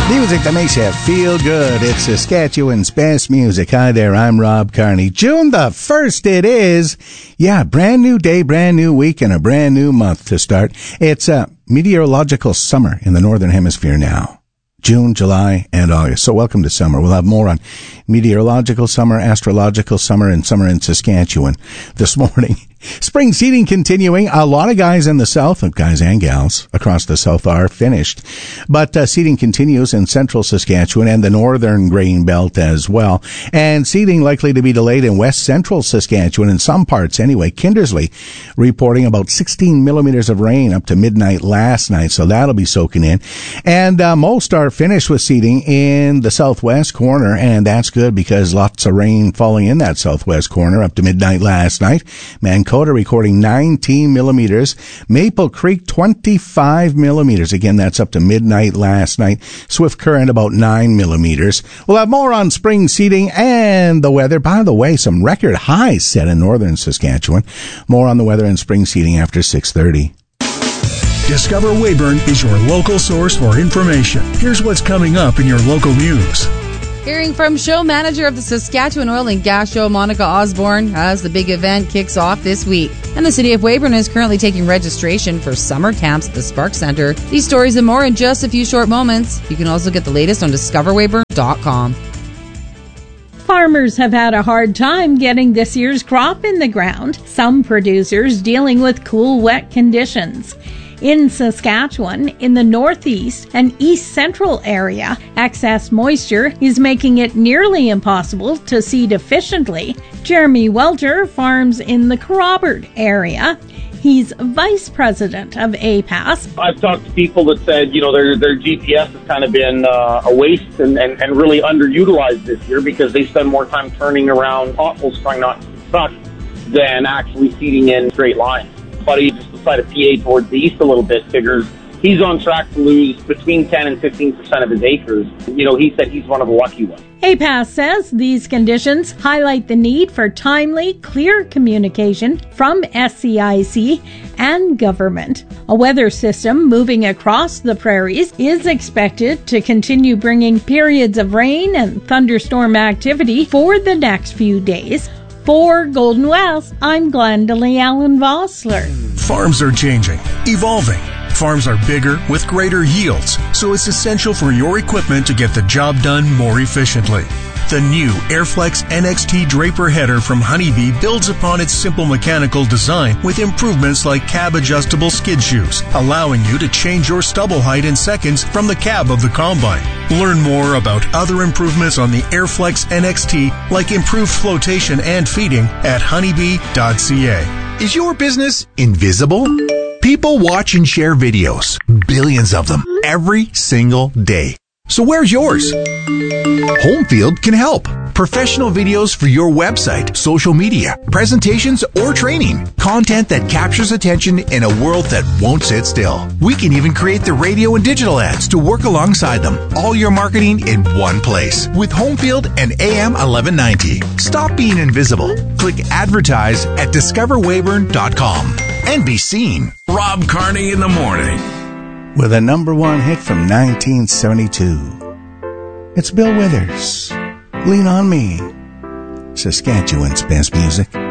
Music that makes you feel good. It's Saskatchewan's best music. Hi there, I'm Rob Carney. June the 1st it is. Yeah, brand new day, brand new week, and a brand new month to start. It's a meteorological summer in the Northern Hemisphere now. June, July, and August. So welcome to summer. We'll have more on meteorological summer, astrological summer, and summer in Saskatchewan this morning. Spring seeding continuing. A lot of guys in the south, guys and gals across the south, are finished. But seeding continues in central Saskatchewan and the northern grain belt as well. And seeding likely to be delayed in west central Saskatchewan in some parts anyway. Kindersley reporting about 16 millimeters of rain up to midnight last night, so that'll be soaking in. And most are finished with seeding in the southwest corner, and that's good because lots of rain falling in that southwest corner up to midnight last night. Mancota recording 19 millimeters. Maple Creek 25 millimeters. Again, that's up to midnight last night. Swift Current about 9 millimeters. We'll have more on spring seeding and the weather. By the way, some record highs set in northern Saskatchewan. More on the weather and spring seeding after 6:30. Discover Weyburn is your local source for information. Here's what's coming up in your local news. Hearing from show manager of the Saskatchewan Oil and Gas Show, Monica Osborne, as the big event kicks off this week. And the City of Weyburn is currently taking registration for summer camps at the Spark Centre. These stories and more in just a few short moments. You can also get the latest on discoverweyburn.com. Farmers have had a hard time getting this year's crop in the ground. Some producers dealing with cool, wet conditions. In Saskatchewan, in the northeast and east central area, excess moisture is making it nearly impossible to seed efficiently. Jeremy Welter farms in the Kerrobert area. He's vice president of APAS. I've talked to people that said, their GPS has kind of been a waste and really underutilized this year because they spend more time turning around potholes trying not to get stuck than actually seeding in straight lines. But he just decided PA towards the east a little bit, figures he's on track to lose between 10 and 15% of his acres. He said he's one of the lucky ones. APAS says these conditions highlight the need for timely, clear communication from SCIC and government. A weather system moving across the prairies is expected to continue bringing periods of rain and thunderstorm activity for the next few days. For Golden West, I'm Glendalee Allen Vossler. Farms are changing, evolving. Farms are bigger with greater yields, so it's essential for your equipment to get the job done more efficiently. The new Airflex NXT Draper header from Honeybee builds upon its simple mechanical design with improvements like cab-adjustable skid shoes, allowing you to change your stubble height in seconds from the cab of the combine. Learn more about other improvements on the Airflex NXT, like improved flotation and feeding, at honeybee.ca. Is your business invisible? People watch and share videos, billions of them, every single day. So where's yours? Homefield can help. Professional videos for your website, social media, presentations, or training. Content that captures attention in a world that won't sit still. We can even create the radio and digital ads to work alongside them. All your marketing in one place with Homefield and AM 1190. Stop being invisible. Click advertise at discoverweyburn.com and be seen. Rob Carney in the morning. With a number one hit from 1972. It's Bill Withers. Lean on Me. Saskatchewan's best music.